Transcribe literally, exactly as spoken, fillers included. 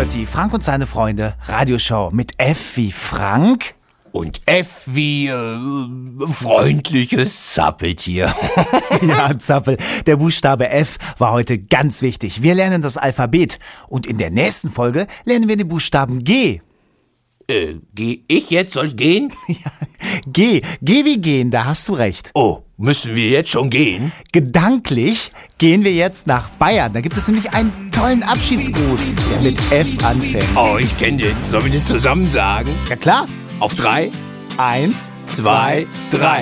hört die Frank und seine Freunde Radioshow mit F wie Frank. Und F wie äh, freundliches Zappeltier. Ja, Zappel, der Buchstabe F war heute ganz wichtig. Wir lernen das Alphabet und in der nächsten Folge lernen wir den Buchstaben G. Äh, geh ich jetzt soll gehen? Ja, G, G wie gehen, da hast du recht. Oh, müssen wir jetzt schon gehen? Gedanklich gehen wir jetzt nach Bayern. Da gibt es nämlich einen tollen Abschiedsgruß, der mit F anfängt. Oh, ich kenne den. Sollen wir den zusammen sagen? Ja klar. Auf drei, Eins, zwei, drei.